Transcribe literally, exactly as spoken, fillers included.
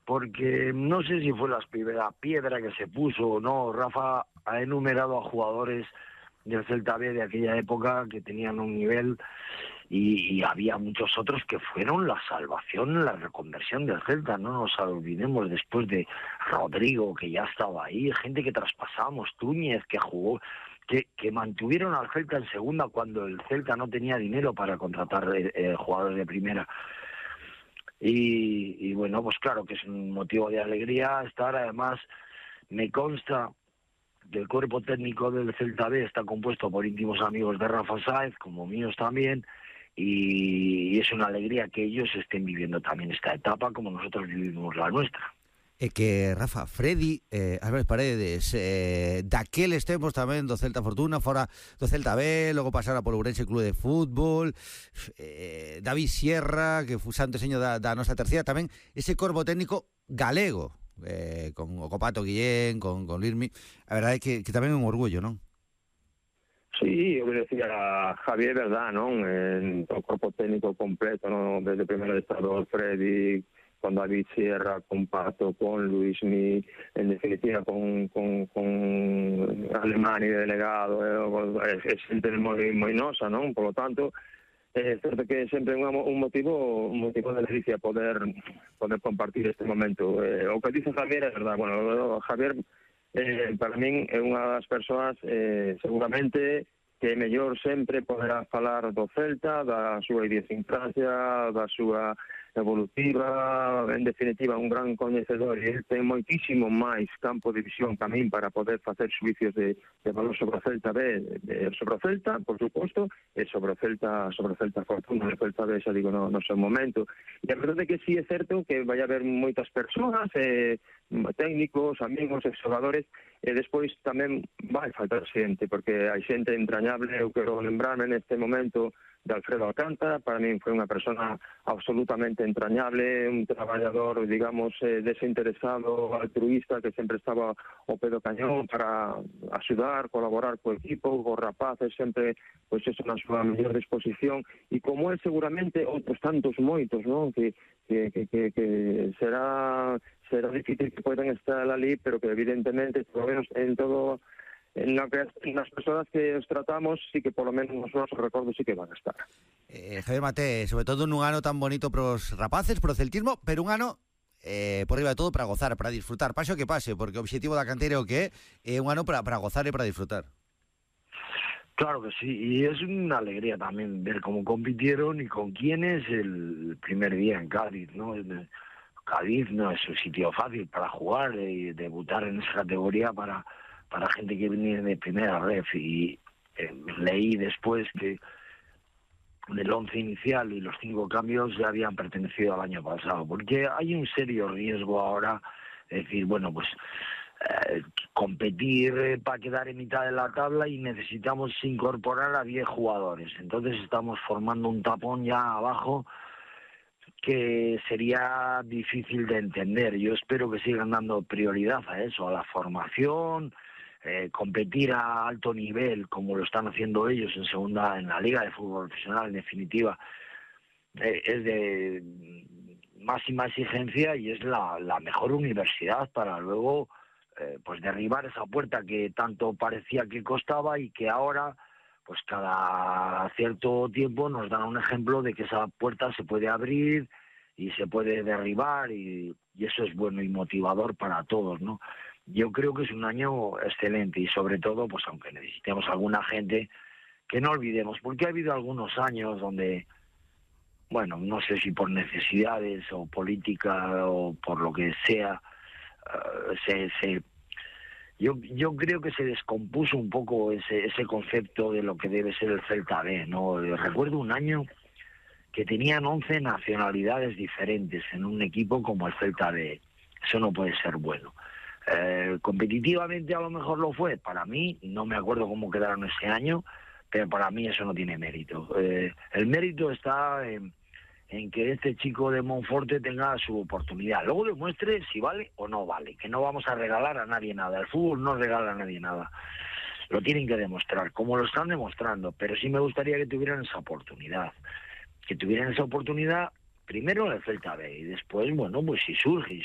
porque no sé si fue la primera piedra que se puso o no. Rafa ha enumerado a jugadores del Celta B de aquella época que tenían un nivel y, y había muchos otros que fueron la salvación, la reconversión del Celta. No nos olvidemos, después de Rodrigo, que ya estaba ahí, gente que traspasamos, Túñez, que jugó, que, que mantuvieron al Celta en segunda cuando el Celta no tenía dinero para contratar eh, jugadores de primera. Y, y bueno, pues claro que es un motivo de alegría estar. Además, me consta que el cuerpo técnico del Celta B está compuesto por íntimos amigos de Rafa Sáez, como míos también, y es una alegría que ellos estén viviendo también esta etapa como nosotros vivimos la nuestra. É que, Rafa, Freddy, eh, Álvarez Paredes, eh, daqueles tempos tamén do Celta Fortuna, fora do Celta B, logo pasara polo Ourense Clube de Fútbol, eh, David Sierra, que fu santo seño da, da nosa terceira, tamén ese corpo técnico galego, eh, con o Copato Guillén, con, con Lirmi, a verdade é que, que tamén é un orgullo, non? Sí, eu decía a Javier, verdad, non? En, o corpo técnico completo, non? Desde primeiro estado, Freddy, con David Sierra, con Pato, con Luis Mi, en definitiva con, con, con Alemani de delegado, é eh, xente moi, moi nosa, non? Por lo tanto, é eh, certo que sempre é un, un motivo un motivo de delicia poder poder compartir este momento. Eh, o que dice Javier é verdad, bueno, Javier eh, para min é unha das persoas eh, seguramente que é mellor sempre poderá falar do Celta, da súa idiosincrasia, da súa evolutiva, en definitiva un gran coñecedor, e ele ten moitísimo máis campo de visión tamén para poder facer xuicios de, de valor sobre o Celta B, de, sobre o Celta, por suposto, e sobre o Celta, sobre o Celta Fortuna, o Celta B, xa digo, no, no seu momento. E a verdade é que sí é certo que vai haber moitas persoas, eh, técnicos, amigos, xogadores, e despois tamén vai faltar xente, porque hai xente entrañable. Eu quero lembrarme neste momento de Alfredo Alcántara. Para min foi unha persona absolutamente entrañable, un traballador, digamos, eh, desinteresado, altruista, que sempre estaba ao pé do cañón para axudar, colaborar co equipo, cos rapaces, sempre, pois, eso, na súa mellor disposición, e como é seguramente outros tantos moitos, non? Que, que, que, que, que será será difícil que poidan estar ali, pero que evidentemente, por lo menos en todo, en, lo que, en las personas que os tratamos, sí que por lo menos os nosos recordos sí que van a estar. Eh, Javier Maté, sobre todo nun ano tan bonito pros rapaces, pro celtismo, pero un ano eh, por riba de todo para gozar, para disfrutar, pase o que pase, porque o objetivo da canteira é o que é, é un ano para, para gozar e para disfrutar. Claro que sí, y es una alegría también ver cómo compitieron y con quiénes el primer día en Cádiz, ¿no? Cádiz no es un sitio fácil para jugar y debutar en esa categoría para, para gente que viene de primera ref, y eh, leí después que del once inicial y los cinco cambios ya habían pertenecido al año pasado, porque hay un serio riesgo ahora de decir, bueno, pues eh, competir eh, para quedar en mitad de la tabla y necesitamos incorporar a diez jugadores, entonces estamos formando un tapón ya abajo que sería difícil de entender. Yo espero que sigan dando prioridad a eso, a la formación, eh, competir a alto nivel como lo están haciendo ellos en segunda, en la Liga de Fútbol Profesional, en definitiva, eh, es de máxima exigencia y es la, la mejor universidad para luego eh, pues derribar esa puerta que tanto parecía que costaba y que ahora, pues cada cierto tiempo nos dan un ejemplo de que esa puerta se puede abrir y se puede derribar, y, y eso es bueno y motivador para todos, ¿no? Yo creo que es un año excelente, y sobre todo, pues aunque necesitemos alguna gente, que no olvidemos, porque ha habido algunos años donde, bueno, no sé si por necesidades o política o por lo que sea, uh, se... se Yo, yo creo que se descompuso un poco ese, ese concepto de lo que debe ser el Celta B, ¿no? Recuerdo un año que tenían once nacionalidades diferentes en un equipo como el Celta B. Eso no puede ser bueno. Eh, competitivamente a lo mejor lo fue. Para mí, no me acuerdo cómo quedaron ese año, pero para mí eso no tiene mérito. Eh, el mérito está en... en que este chico de Monforte tenga su oportunidad. Luego demuestre si vale o no vale, que no vamos a regalar a nadie nada. El fútbol no regala a nadie nada. Lo tienen que demostrar, como lo están demostrando, pero sí me gustaría que tuvieran esa oportunidad. Que tuvieran esa oportunidad primero en el Celta B, y después, bueno, pues si surge, y